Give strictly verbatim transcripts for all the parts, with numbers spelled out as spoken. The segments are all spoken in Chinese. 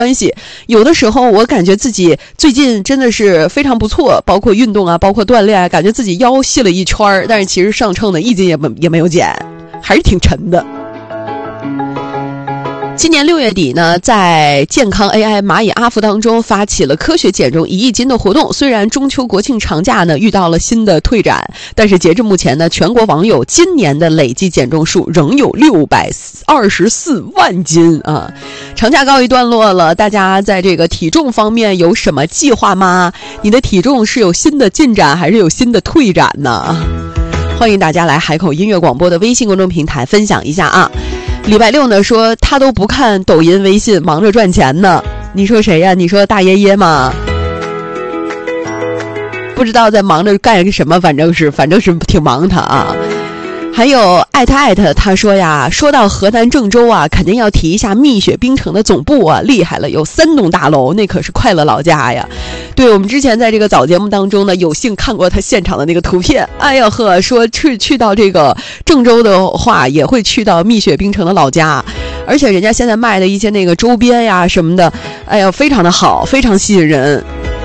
关系。有的时候我感觉自己最近真的是非常不错，包括运动啊，包括锻炼啊，感觉自己腰细了一圈儿，但是其实上秤呢一斤也没也没有减，还是挺沉的。今年六月底呢，在健康 A I 蚂蚁阿福当中发起了科学减重一亿斤的活动。虽然中秋国庆长假呢遇到了新的退展，但是截至目前呢，全国网友今年的累计减重数仍有六百二十四万斤啊！长假告一段落了，大家在这个体重方面有什么计划吗？你的体重是有新的进展还是有新的退展呢？欢迎大家来海口音乐广播的微信公众平台分享一下啊！礼拜六呢说他都不看抖音微信，忙着赚钱呢。你说谁呀？你说大爷爷吗？不知道在忙着干什么，反正是反正是挺忙他啊。还有艾特艾特他说呀，说到河南郑州啊，肯定要提一下蜜雪冰城的总部啊，厉害了，有三栋大楼，那可是快乐老家呀。对，我们之前在这个早节目当中呢，有幸看过他现场的那个图片。哎呀呵，说去去到这个郑州的话，也会去到蜜雪冰城的老家，而且人家现在卖的一些那个周边呀什么的，哎呀，非常的好，非常吸引人。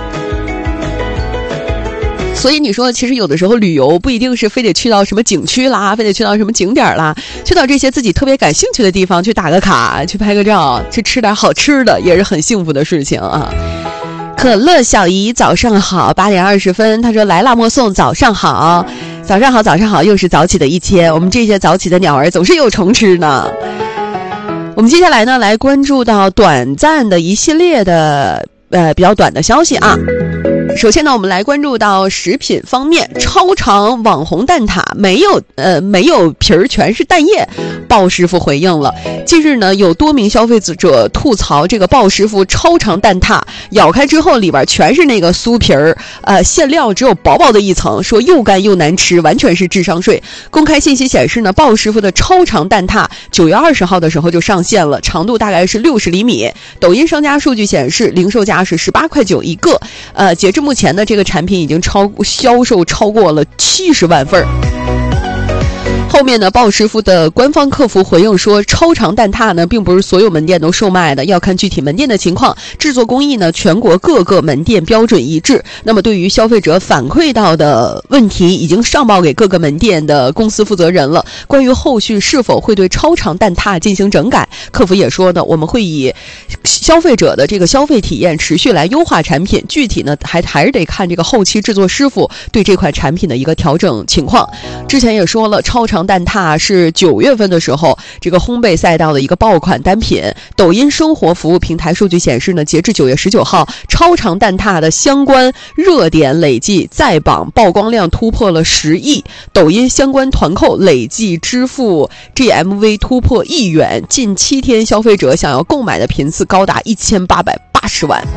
所以你说其实有的时候旅游不一定是非得去到什么景区啦，非得去到什么景点啦，去到这些自己特别感兴趣的地方去打个卡，去拍个照，去吃点好吃的，也是很幸福的事情啊。可乐小姨早上好，八点二十分，他说来啦莫送，早上好，早上好，早上好，又是早起的一天，我们这些早起的鸟儿总是有虫吃呢。我们接下来呢来关注到短暂的一系列的呃比较短的消息啊。首先呢，我们来关注到食品方面，超长网红蛋挞没有呃没有皮儿，全是蛋液。鲍师傅回应了，近日呢有多名消费者吐槽这个鲍师傅超长蛋挞，咬开之后里边全是那个酥皮儿，呃馅料只有薄薄的一层，说又干又难吃，完全是智商税。公开信息显示呢，鲍师傅的超长蛋挞九月二十号的时候就上线了，长度大概是六十厘米。抖音商家数据显示，零售价是十八块九一个，呃截至目前呢，这个产品已经超销售超过了七十万份儿。后面呢，鲍师傅的官方客服回应说，超长蛋挞呢并不是所有门店都售卖的，要看具体门店的情况，制作工艺呢全国各个门店标准一致。那么对于消费者反馈到的问题，已经上报给各个门店的公司负责人了。关于后续是否会对超长蛋挞进行整改，客服也说呢，我们会以消费者的这个消费体验持续来优化产品，具体呢还还是得看这个后期制作师傅对这款产品的一个调整情况。之前也说了，超长蛋挞是九月份的时候这个烘焙赛道的一个爆款单品。抖音生活服务平台数据显示呢，截至九月十九号，超长蛋挞的相关热点累计在榜曝光量突破了十亿，抖音相关团购累计支付 G M V 突破亿元，近七天消费者想要购买的频次高达一千八百八十万。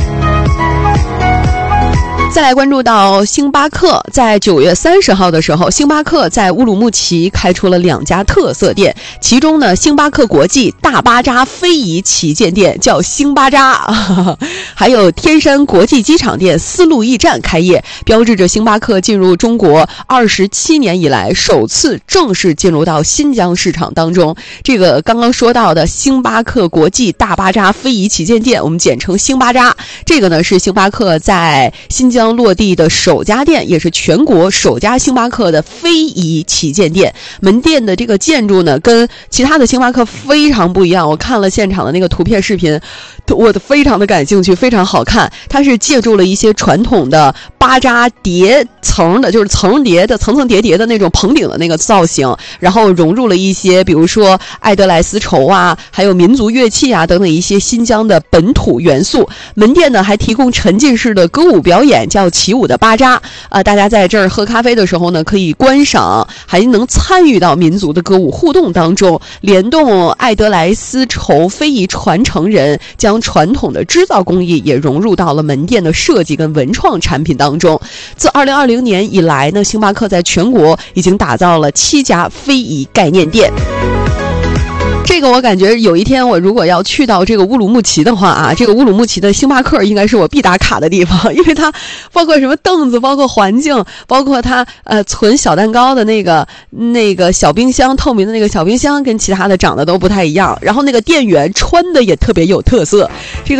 再来关注到星巴克，在九月三十号的时候，星巴克在乌鲁木齐开出了两家特色店，其中呢，星巴克国际大巴扎非遗旗舰店叫星巴扎，还有天山国际机场店丝路驿站开业，标志着星巴克进入中国二十七年以来首次正式进入到新疆市场当中。这个刚刚说到的星巴克国际大巴扎非遗旗舰店，我们简称星巴扎，这个呢是星巴克在新疆落地的首家店，也是全国首家星巴克的非遗旗舰店。门店的这个建筑呢跟其他的星巴克非常不一样，我看了现场的那个图片视频，我非常的感兴趣，非常好看。它是借助了一些传统的巴扎叠层的，就是层叠的层层叠叠的那种棚顶的那个造型，然后融入了一些比如说艾德莱丝绸啊，还有民族乐器啊等等一些新疆的本土元素。门店呢还提供沉浸式的歌舞表演，叫起舞的巴扎啊、呃，大家在这儿喝咖啡的时候呢可以观赏，还能参与到民族的歌舞互动当中，联动艾德莱丝绸非遗传承人，将传统的织造工艺也融入到了门店的设计跟文创产品当中。自二零二零年以来呢，星巴克在全国已经打造了七家非遗概念店。 这个我感觉有一天我如果要去到这个乌鲁木齐的话啊，这个乌鲁木齐的星巴克应该是我必打卡的地方，因为它包括什么凳子，包括环境，包括它呃存小蛋糕的那个那个小冰箱，透明的那个小冰箱跟其他的长得都不太一样，然后那个店员穿的也特别有特色。这个